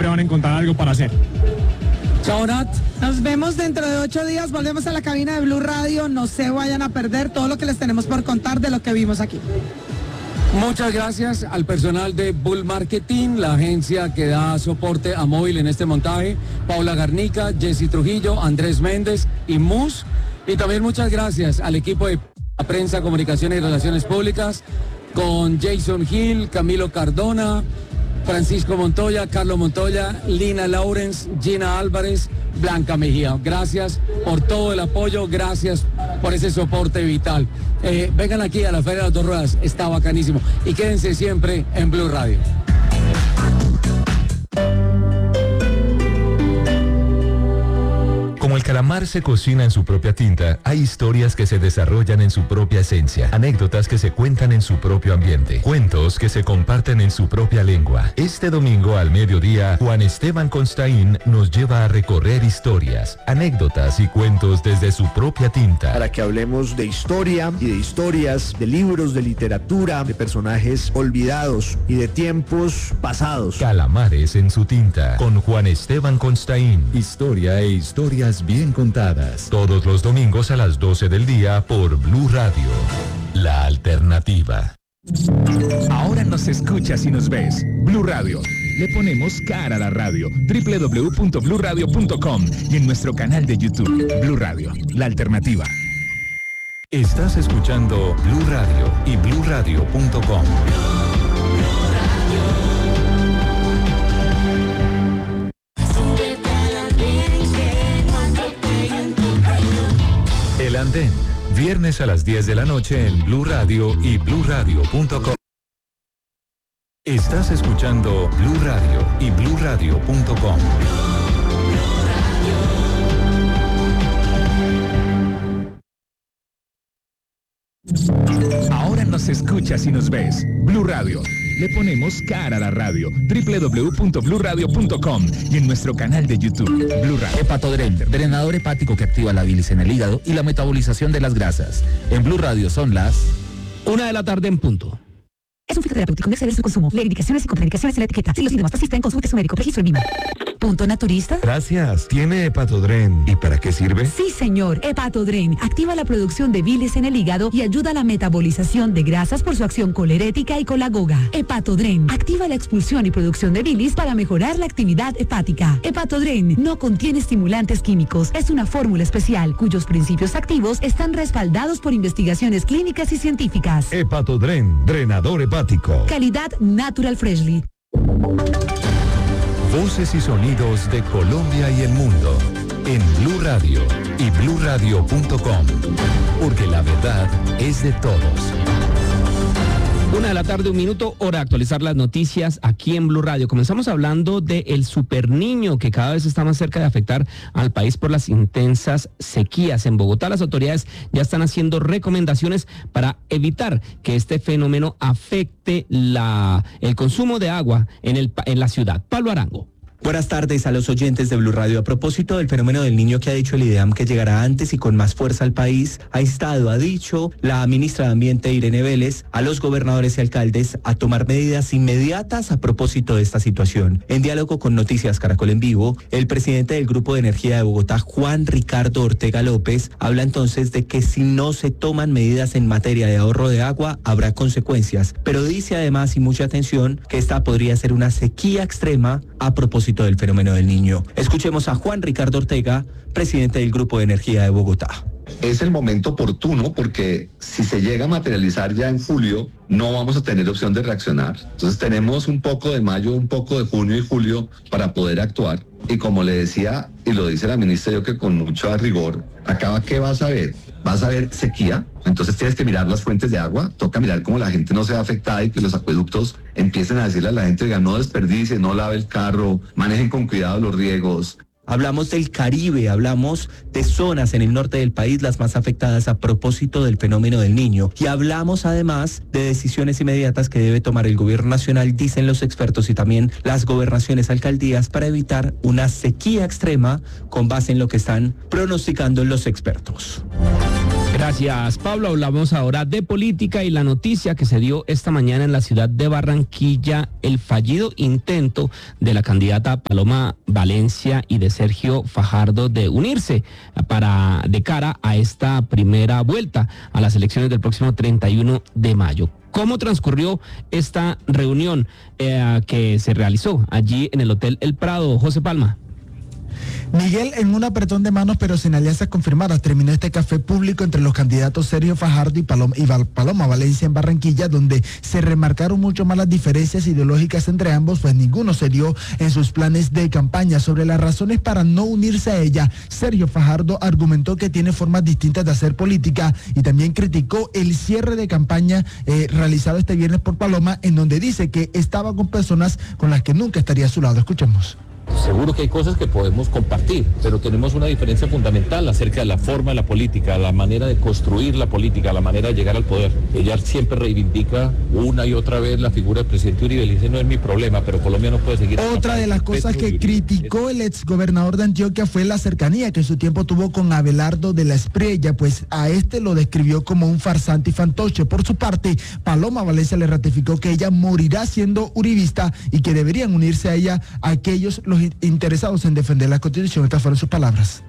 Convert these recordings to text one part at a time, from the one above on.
van a encontrar algo para hacer. Chao, Nat. Nos vemos dentro de 8 días, volvemos a la cabina de Blue Radio, no se vayan a perder todo lo que les tenemos por contar de lo que vimos aquí. Muchas gracias al personal de Bull Marketing, la agencia que da soporte a Móvil en este montaje, Paula Garnica, Jessy Trujillo, Andrés Méndez y Mus. Y también muchas gracias al equipo de Prensa, Comunicaciones y Relaciones Públicas, con Jason Hill, Camilo Cardona, Francisco Montoya, Carlos Montoya, Lina Lawrence, Gina Álvarez, Blanca Mejía. Gracias por todo el apoyo, gracias por ese soporte vital. Vengan aquí a la Feria de las Dos Ruedas, está bacanísimo. Y quédense siempre en Blue Radio. Como el calamar se cocina en su propia tinta, hay historias que se desarrollan en su propia esencia, anécdotas que se cuentan en su propio ambiente, cuentos que se comparten en su propia lengua. Este domingo al mediodía, Juan Esteban Constaín nos lleva a recorrer historias, anécdotas y cuentos desde su propia tinta. Para que hablemos de historia y de historias, de libros, de literatura, de personajes olvidados y de tiempos pasados. Calamares en su tinta, con Juan Esteban Constaín. Historia e historias bien contadas. Todos los domingos a las 12 del día por Blue Radio. La alternativa. Ahora nos escuchas y nos ves. Blue Radio. Le ponemos cara a la radio. www.bluradio.com y en nuestro canal de YouTube. Blue Radio. La alternativa. Estás escuchando Blue Radio y bluradio.com. El Andén, viernes a las 10 de la noche en Blue Radio y bluradio.com. Estás escuchando Blue Radio y bluradio.com. Ahora nos escuchas y nos ves. Blue Radio. Le ponemos cara a la radio. www.bluradio.com y en nuestro canal de YouTube. Blue Radio. Hepatodren, drenador hepático que activa la bilis en el hígado y la metabolización de las grasas. En Blue Radio son las 1 de la tarde en punto. Es un fitoterapéutico, no exceder su consumo. Lee indicaciones y contraindicaciones en la etiqueta. Si los síntomas persisten, consulte a su médico. Registro en Lima. ¿Punto naturista? Gracias. ¿Tiene Hepatodren? ¿Y para qué sirve? Sí, señor. Hepatodren activa la producción de bilis en el hígado y ayuda a la metabolización de grasas por su acción colerética y colagoga. Hepatodren activa la expulsión y producción de bilis para mejorar la actividad hepática. Hepatodren no contiene estimulantes químicos. Es una fórmula especial cuyos principios activos están respaldados por investigaciones clínicas y científicas. Hepatodren, drenador hepático. Calidad Natural Freshly. Voces y sonidos de Colombia y el mundo en Blue Radio y bluradio.com, porque la verdad es de todos. 1 de la tarde, 1 minuto, hora de actualizar las noticias aquí en Blue Radio. Comenzamos hablando del superniño que cada vez está más cerca de afectar al país por las intensas sequías. En Bogotá las autoridades ya están haciendo recomendaciones para evitar que este fenómeno afecte el consumo de agua en la ciudad. Pablo Arango. Buenas tardes a los oyentes de Blue Radio. A propósito del fenómeno del niño que ha dicho el IDEAM que llegará antes y con más fuerza al país, ha dicho la ministra de Ambiente Irene Vélez a los gobernadores y alcaldes a tomar medidas inmediatas a propósito de esta situación. En diálogo con Noticias Caracol en Vivo, el presidente del Grupo de Energía de Bogotá, Juan Ricardo Ortega López, habla entonces de que si no se toman medidas en materia de ahorro de agua, habrá consecuencias. Pero dice además, y mucha atención, que esta podría ser una sequía extrema a propósito del fenómeno del niño. Escuchemos a Juan Ricardo Ortega, presidente del Grupo de Energía de Bogotá. Es el momento oportuno porque si se llega a materializar ya en julio, no vamos a tener opción de reaccionar. Entonces tenemos un poco de mayo, un poco de junio y julio para poder actuar. Y como le decía, y lo dice la ministra, yo que con mucho rigor, acá ¿qué vas a ver? Vas a ver sequía, entonces tienes que mirar las fuentes de agua, toca mirar cómo la gente no sea afectada y que los acueductos empiecen a decirle a la gente, oiga, no desperdicie, no lave el carro, manejen con cuidado los riegos. Hablamos del Caribe, hablamos de zonas en el norte del país las más afectadas a propósito del fenómeno del niño. Y hablamos además de decisiones inmediatas que debe tomar el gobierno nacional, dicen los expertos, y también las gobernaciones, alcaldías, para evitar una sequía extrema con base en lo que están pronosticando los expertos. Gracias, Pablo. Hablamos ahora de política y la noticia que se dio esta mañana en la ciudad de Barranquilla, el fallido intento de la candidata Paloma Valencia y de Sergio Fajardo de unirse de cara a esta primera vuelta a las elecciones del próximo 31 de mayo. ¿Cómo transcurrió esta reunión que se realizó allí en el Hotel El Prado? José Palma. Miguel, en un apretón de manos pero sin alianzas confirmadas, terminó este café público entre los candidatos Sergio Fajardo y Paloma Valencia en Barranquilla, donde se remarcaron mucho más las diferencias ideológicas entre ambos, pues ninguno se dio en sus planes de campaña. Sobre las razones para no unirse a ella, Sergio Fajardo argumentó que tiene formas distintas de hacer política y también criticó el cierre de campaña realizado este viernes por Paloma, en donde dice que estaba con personas con las que nunca estaría a su lado. Escuchemos. Seguro que hay cosas que podemos compartir, pero tenemos una diferencia fundamental acerca de la forma de la política, la manera de construir la política, la manera de llegar al poder. Ella siempre reivindica una y otra vez la figura del presidente Uribe. Le dice, no es mi problema, pero Colombia no puede seguir. Otra de las cosas que criticó el exgobernador de Antioquia fue la cercanía que en su tiempo tuvo con Abelardo de la Espriella, pues a este lo describió como un farsante y fantoche. Por su parte, Paloma Valencia le ratificó que ella morirá siendo uribista y que deberían unirse a ella aquellos los interesados en defender la Constitución. Estas fueron sus palabras.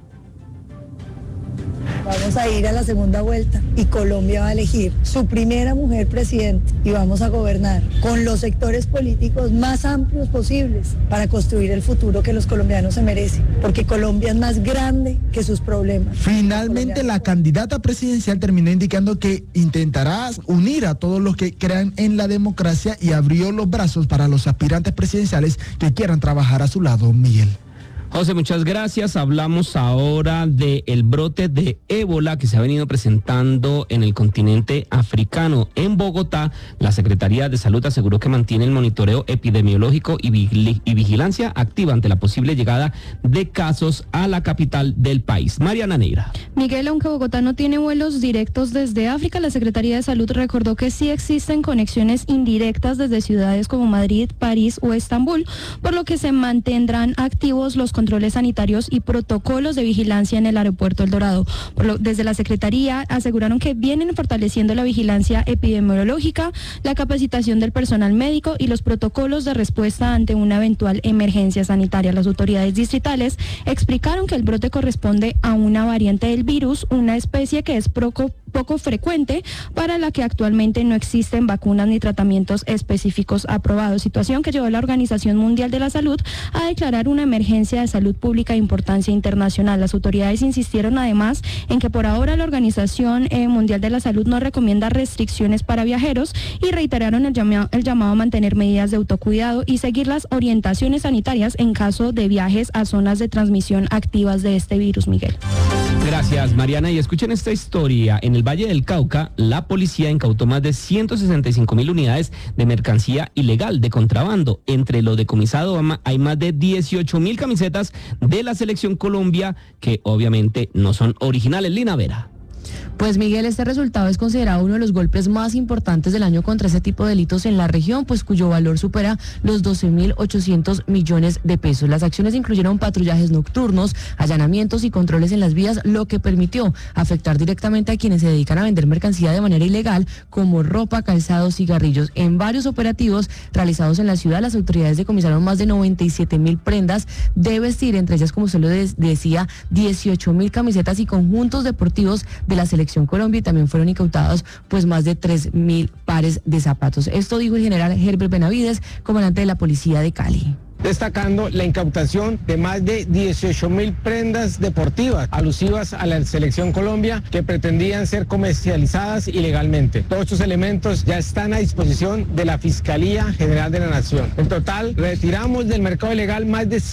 Vamos a ir a la segunda vuelta y Colombia va a elegir su primera mujer presidente y vamos a gobernar con los sectores políticos más amplios posibles para construir el futuro que los colombianos se merecen, porque Colombia es más grande que sus problemas. Finalmente, la candidata presidencial terminó indicando que intentará unir a todos los que crean en la democracia y abrió los brazos para los aspirantes presidenciales que quieran trabajar a su lado. Miguel. José, muchas gracias. Hablamos ahora del brote de ébola que se ha venido presentando en el continente africano. En Bogotá, la Secretaría de Salud aseguró que mantiene el monitoreo epidemiológico y vigilancia activa ante la posible llegada de casos a la capital del país. Mariana Neira. Miguel, aunque Bogotá no tiene vuelos directos desde África, la Secretaría de Salud recordó que sí existen conexiones indirectas desde ciudades como Madrid, París o Estambul, por lo que se mantendrán activos los controles sanitarios y protocolos de vigilancia en el aeropuerto El Dorado. Desde la Secretaría aseguraron que vienen fortaleciendo la vigilancia epidemiológica, la capacitación del personal médico y los protocolos de respuesta ante una eventual emergencia sanitaria. Las autoridades distritales explicaron que el brote corresponde a una variante del virus, una especie que es poco frecuente, para la que actualmente no existen vacunas ni tratamientos específicos aprobados, situación que llevó a la Organización Mundial de la Salud a declarar una emergencia de salud pública de importancia internacional. Las autoridades insistieron además en que por ahora la Organización Mundial de la Salud no recomienda restricciones para viajeros y reiteraron el llamado a mantener medidas de autocuidado y seguir las orientaciones sanitarias en caso de viajes a zonas de transmisión activas de este virus. Miguel. Gracias, Mariana. Y escuchen esta historia. En el Valle del Cauca, la policía incautó más de 165.000 unidades de mercancía ilegal de contrabando. Entre lo decomisado hay más de 18.000 camisetas de la Selección Colombia que obviamente no son originales. Lina Vera. Pues Miguel, este resultado es considerado uno de los golpes más importantes del año contra ese tipo de delitos en la región, pues cuyo valor supera los 12.800 millones de pesos. Las acciones incluyeron patrullajes nocturnos, allanamientos y controles en las vías, lo que permitió afectar directamente a quienes se dedican a vender mercancía de manera ilegal, como ropa, calzados, cigarrillos. En varios operativos realizados en la ciudad, las autoridades decomisaron más de 97.000 prendas de vestir, entre ellas, como usted lo decía, 18.000 camisetas y conjuntos deportivos de la Selección Colombia, y también fueron incautados pues más de 3.000 pares de zapatos. Esto dijo el general Herbert Benavides, comandante de la policía de Cali. Destacando la incautación de más de 18.000 prendas deportivas alusivas a la Selección Colombia que pretendían ser comercializadas ilegalmente. Todos estos elementos ya están a disposición de la Fiscalía General de la Nación. En total, retiramos del mercado ilegal más de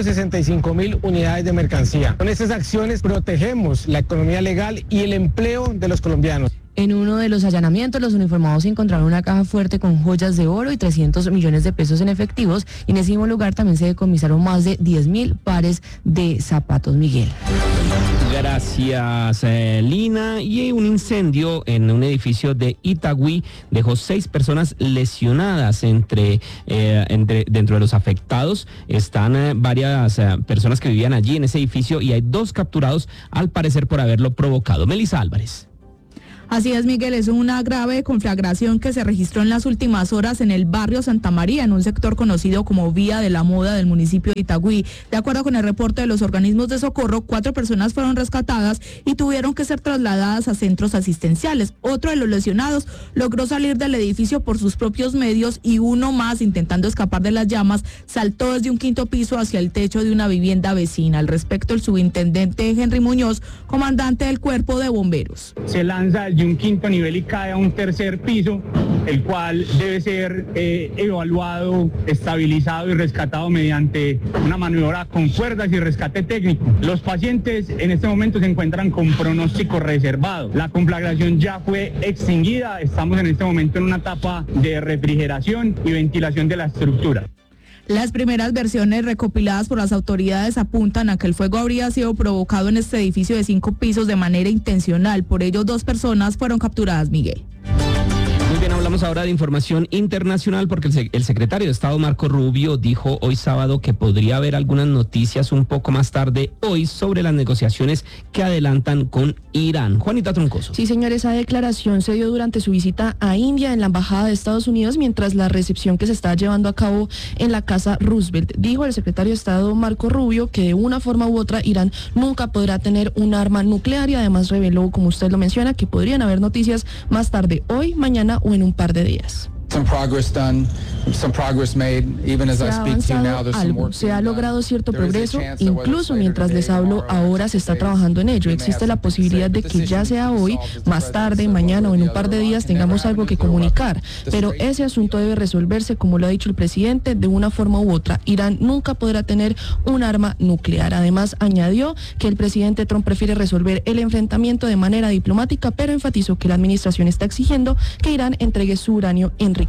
165.000 unidades de mercancía. Con estas acciones protegemos la economía legal y el empleo de los colombianos. En uno de los allanamientos, los uniformados encontraron una caja fuerte con joyas de oro y 300 millones de pesos en efectivos, y en ese mismo lugar también se decomisaron más de 10.000 pares de zapatos. Miguel. Gracias, Lina. Y un incendio en un edificio de Itagüí dejó 6 personas lesionadas. Dentro de los afectados están varias personas que vivían allí en ese edificio y hay 2 capturados al parecer por haberlo provocado. Melissa Álvarez. Así es, Miguel, es una grave conflagración que se registró en las últimas horas en el barrio Santa María, en un sector conocido como Vía de la Moda del municipio de Itagüí. De acuerdo con el reporte de los organismos de socorro, 4 personas fueron rescatadas y tuvieron que ser trasladadas a centros asistenciales. Otro de los lesionados logró salir del edificio por sus propios medios y uno más, intentando escapar de las llamas, saltó desde un 5º piso hacia el techo de una vivienda vecina. Al respecto, el subintendente Henry Muñoz, comandante del Cuerpo de Bomberos. Se lanza de un 5º nivel y cae a un 3er piso, el cual debe ser evaluado, estabilizado y rescatado mediante una maniobra con cuerdas y rescate técnico. Los pacientes en este momento se encuentran con pronóstico reservado. La conflagración ya fue extinguida, estamos en este momento en una etapa de refrigeración y ventilación de la estructura. Las primeras versiones recopiladas por las autoridades apuntan a que el fuego habría sido provocado en este edificio de 5 pisos de manera intencional. Por ello, 2 personas fueron capturadas, Miguel. Muy bien, hablamos ahora de información internacional porque el secretario de Estado Marco Rubio dijo hoy sábado que podría haber algunas noticias un poco más tarde hoy sobre las negociaciones que adelantan con Irán. Juanita Troncoso. Sí, señor, esa declaración se dio durante su visita a India en la Embajada de Estados Unidos mientras la recepción que se está llevando a cabo en la Casa Roosevelt. Dijo el secretario de Estado Marco Rubio que de una forma u otra Irán nunca podrá tener un arma nuclear y además reveló, como usted lo menciona, que podrían haber noticias más tarde, hoy, mañana o en un par de días. Se ha logrado cierto progreso, incluso mientras les hablo ahora se está trabajando en ello. Existe la posibilidad de que ya sea hoy, más tarde, mañana o en un par de días tengamos algo que comunicar, pero ese asunto debe resolverse, como lo ha dicho el presidente, de una forma u otra. Irán nunca podrá tener un arma nuclear. Además, añadió que el presidente Trump prefiere resolver el enfrentamiento de manera diplomática, pero enfatizó que la administración está exigiendo que Irán entregue su uranio enriquecido.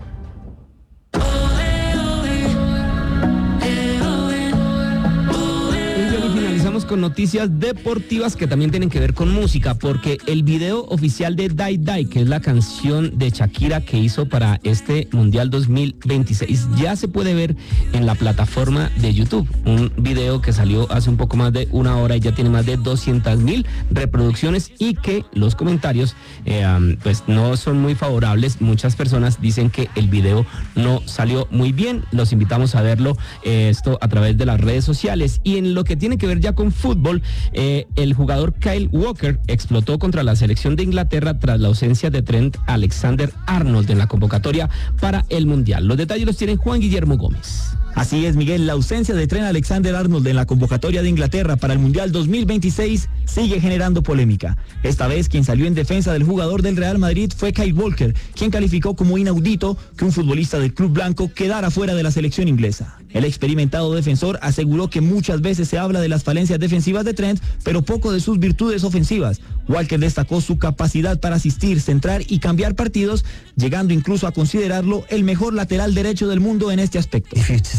Con noticias deportivas que también tienen que ver con música, porque el video oficial de Die Die, que es la canción de Shakira que hizo para este Mundial 2026, ya se puede ver en la plataforma de YouTube. Un video que salió hace un poco más de 1 hora y ya tiene más de 200,000 reproducciones y que los comentarios pues no son muy favorables. Muchas personas dicen que el video no salió muy bien. Los invitamos a verlo esto a través de las redes sociales. Y en lo que tiene que ver ya con fútbol, el jugador Kyle Walker explotó contra la selección de Inglaterra tras la ausencia de Trent Alexander-Arnold en la convocatoria para el Mundial. Los detalles los tiene Juan Guillermo Gómez. Así es, Miguel, la ausencia de Trent Alexander-Arnold en la convocatoria de Inglaterra para el Mundial 2026 sigue generando polémica. Esta vez quien salió en defensa del jugador del Real Madrid fue Kyle Walker, quien calificó como inaudito que un futbolista del club blanco quedara fuera de la selección inglesa. El experimentado defensor aseguró que muchas veces se habla de las falencias defensivas de Trent, pero poco de sus virtudes ofensivas. Walker destacó su capacidad para asistir, centrar y cambiar partidos, llegando incluso a considerarlo el mejor lateral derecho del mundo en este aspecto.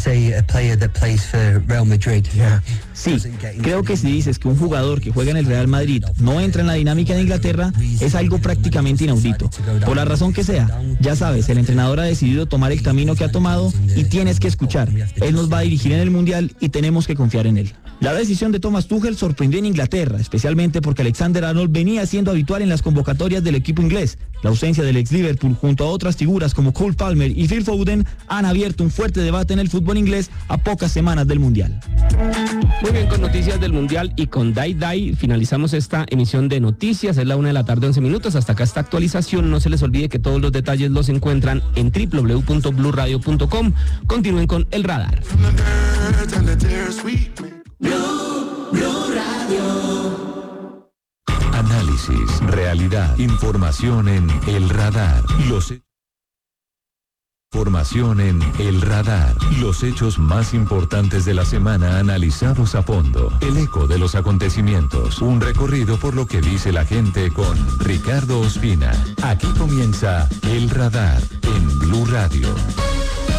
Sí, creo que si dices que un jugador que juega en el Real Madrid no entra en la dinámica de Inglaterra, es algo prácticamente inaudito. Por la razón que sea, ya sabes, el entrenador ha decidido tomar el camino que ha tomado y tienes que escuchar. Él nos va a dirigir en el Mundial y tenemos que confiar en él. La decisión de Thomas Tuchel sorprendió en Inglaterra, especialmente porque Alexander-Arnold venía siendo habitual en las convocatorias del equipo inglés. La ausencia del ex Liverpool junto a otras figuras como Cole Palmer y Phil Foden han abierto un fuerte debate en el fútbol inglés a pocas semanas del Mundial. Muy bien, con noticias del Mundial y con Die Die finalizamos esta emisión de noticias. Es la 1:11 p.m. Hasta acá esta actualización. No se les olvide que todos los detalles los encuentran en www.bluradio.com. Continúen con El Radar. Análisis, realidad, información en El Radar. Información en El Radar. Los hechos más importantes de la semana analizados a fondo. El eco de los acontecimientos. Un recorrido por lo que dice la gente con Ricardo Ospina. Aquí comienza El Radar en Blue Radio.